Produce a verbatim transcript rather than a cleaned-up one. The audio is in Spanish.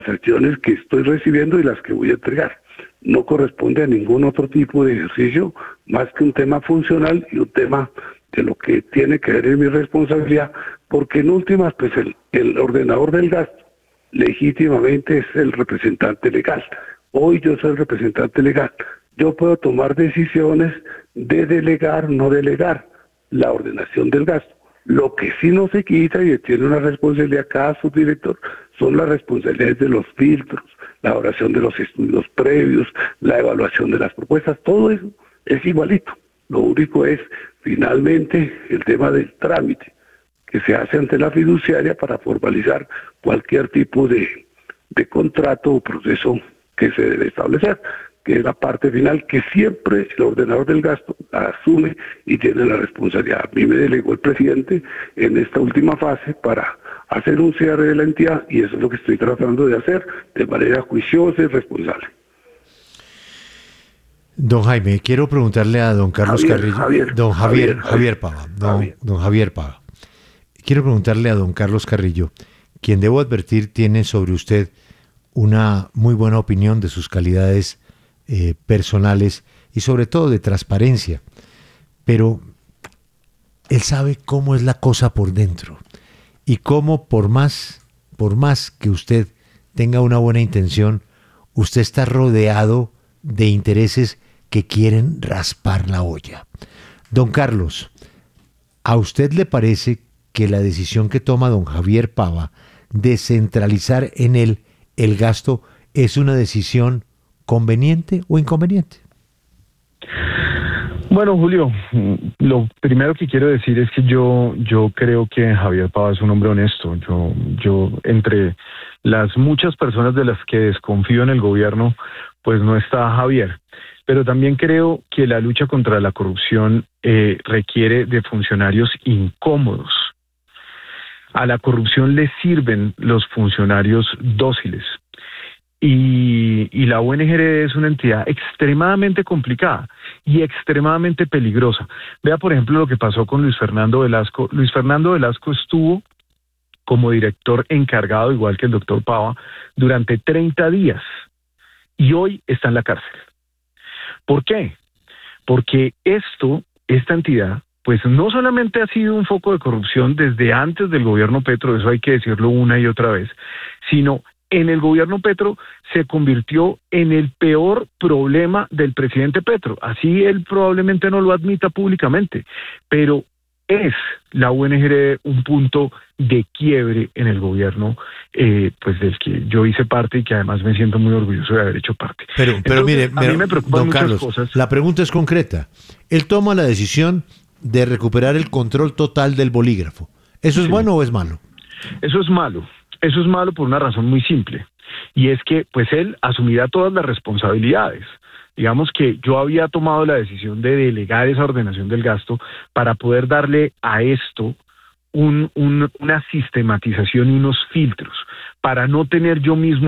acciones que estoy recibiendo y las que voy a entregar. No corresponde a ningún otro tipo de ejercicio más que un tema funcional y un tema de lo que tiene que ver en mi responsabilidad, porque en últimas, pues el, el ordenador del gasto legítimamente es el representante legal. Hoy yo soy el representante legal. Yo puedo tomar decisiones de delegar, no delegar la ordenación del gasto. Lo que sí no se quita y tiene una responsabilidad cada subdirector son las responsabilidades de los filtros, la elaboración de los estudios previos, la evaluación de las propuestas, todo eso es igualito. Lo único es finalmente el tema del trámite que se hace ante la fiduciaria para formalizar cualquier tipo de, de contrato o proceso que se debe establecer, que es la parte final que siempre el ordenador del gasto la asume y tiene la responsabilidad. A mí me delegó el presidente en esta última fase para hacer un cierre de la entidad y eso es lo que estoy tratando de hacer de manera juiciosa y responsable. Don Jaime, quiero preguntarle a don Carlos Javier, Carrillo, Javier, don Javier, Javier, Javier Pava, don Javier. don Javier Pava. Quiero preguntarle a don Carlos Carrillo, quien debo advertir tiene sobre usted una muy buena opinión de sus calidades eh, personales y sobre todo de transparencia, pero él sabe cómo es la cosa por dentro y cómo por más, por más que usted tenga una buena intención, usted está rodeado de intereses que quieren raspar la olla. Don Carlos, ¿a usted le parece que la decisión que toma don Javier Pava de centralizar en él el gasto es una decisión conveniente o inconveniente? Bueno, Julio, lo primero que quiero decir es que yo, yo creo que Javier Pava es un hombre honesto. Yo, yo entre las muchas personas de las que desconfío en el gobierno, pues no está Javier. Pero también creo que la lucha contra la corrupción eh, requiere de funcionarios incómodos. A la corrupción le sirven los funcionarios dóciles. Y, y la U N G R es una entidad extremadamente complicada y extremadamente peligrosa. Vea, por ejemplo, lo que pasó con Luis Fernando Velasco. Luis Fernando Velasco estuvo como director encargado, igual que el doctor Pava, durante treinta días y hoy está en la cárcel. ¿Por qué? Porque esto, esta entidad, pues no solamente ha sido un foco de corrupción desde antes del gobierno Petro, eso hay que decirlo una y otra vez, sino en el gobierno Petro se convirtió en el peor problema del presidente Petro. Así él probablemente no lo admita públicamente, pero es la U N G R un punto de quiebre en el gobierno, eh, pues del que yo hice parte y que además me siento muy orgulloso de haber hecho parte. Pero, pero Entonces, mire, a mí me preocupan don muchas Carlos, cosas. la pregunta es concreta. Él toma la decisión de recuperar el control total del bolígrafo. ¿Eso es Sí. bueno o es malo? Eso es malo. Eso es malo por una razón muy simple. Y es que, pues, él asumirá todas las responsabilidades. Digamos que yo había tomado la decisión de delegar esa ordenación del gasto para poder darle a esto un, un, una sistematización y unos filtros, para no tener yo mismo